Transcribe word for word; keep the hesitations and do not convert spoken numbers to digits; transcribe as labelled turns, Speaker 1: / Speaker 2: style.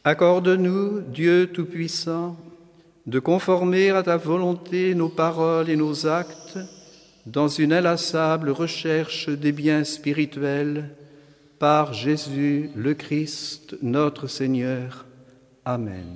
Speaker 1: Accorde-nous, Dieu Tout-Puissant, de conformer à ta volonté nos paroles et nos actes dans une inlassable recherche des biens spirituels, par Jésus le Christ, notre Seigneur. Amen.